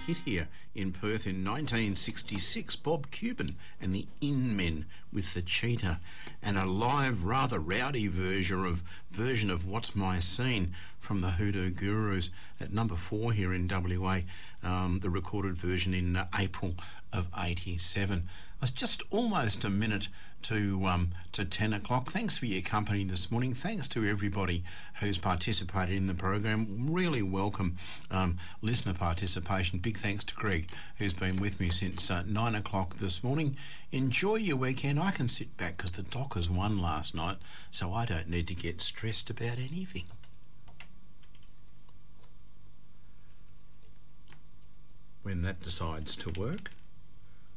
hit here in Perth in 1966. Bob Cuban and the In Men with The Cheetah, and a live, rather rowdy version of What's My Scene from the Hoodoo Gurus at number 4 here in WA, the recorded version in April of 87. It's just almost a minute to 10 o'clock. Thanks for your company this morning. Thanks to everybody who's participated in the program. Really welcome listener participation. Big thanks to Greg, who's been with me since 9 o'clock this morning. Enjoy your weekend. I can sit back because the Dockers won last night, so I don't need to get stressed about anything. When that decides to work.